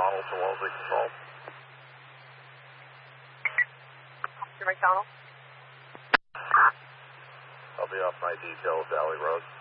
McDonald to Wellesley Control. Mr. McDonald. I'll be off my details, Valley Road.